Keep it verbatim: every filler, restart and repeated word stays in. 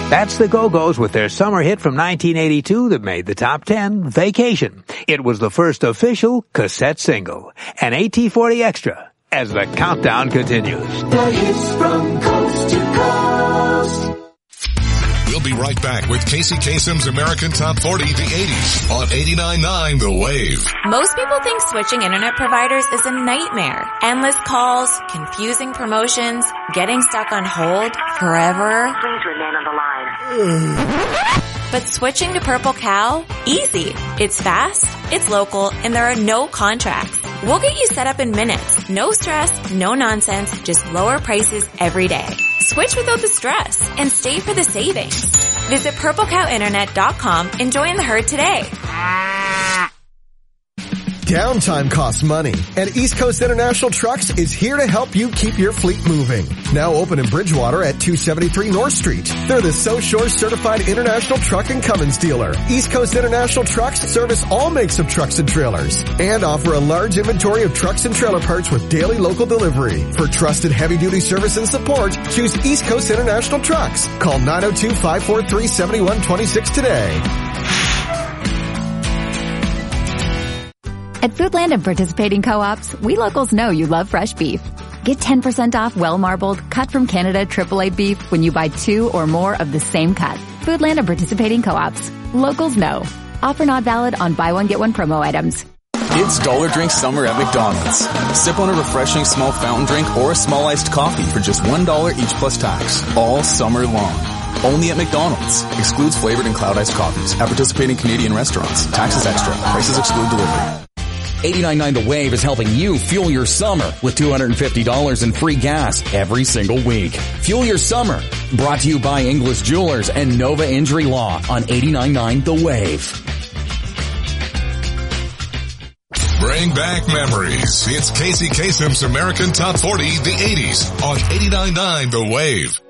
That's the Go-Go's with their summer hit from nineteen eighty-two that made the top ten, Vacation. It was the first official cassette single. And AT forty Extra as the countdown continues. The hits from coast to coast. We'll be right back with Casey Kasem's American Top forty, the eighties on eighty-nine point nine The Wave. Most people think switching internet providers is a nightmare. Endless calls, confusing promotions, getting stuck on hold forever. Please remain on the line. But switching to Purple Cow? Easy. It's fast, it's local, and there are no contracts. We'll get you set up in minutes. No stress, no nonsense, just lower prices every day. Switch without the stress and stay for the savings. Visit purple cow internet dot com and join the herd today. Downtime costs money, and East Coast International Trucks is here to help you keep your fleet moving. Now open in Bridgewater at two seventy-three North Street. They're the SoSure certified international truck and Cummins dealer. East Coast International Trucks service all makes of trucks and trailers and offer a large inventory of trucks and trailer parts with daily local delivery. For trusted heavy-duty service and support, choose East Coast International Trucks. Call nine oh two, five four three, seven one two six today. At Foodland and participating co-ops, we locals know you love fresh beef. Get ten percent off well-marbled, cut from Canada triple A beef when you buy two or more of the same cut. Foodland and participating co-ops. Locals know. Offer not valid on buy one, get one promo items. It's Dollar Drink Summer at McDonald's. Sip on a refreshing small fountain drink or a small iced coffee for just one dollar each plus tax. All summer long. Only at McDonald's. Excludes flavored and cloud iced coffees. At participating Canadian restaurants. Taxes extra. Prices exclude delivery. eighty-nine point nine The Wave is helping you fuel your summer with two hundred fifty dollars in free gas every single week. Fuel your summer. Brought to you by Inglis Jewelers and Nova Injury Law on eighty-nine point nine The Wave. Bring back memories. It's Casey Kasem's American Top forty, the eighties on eighty-nine point nine The Wave.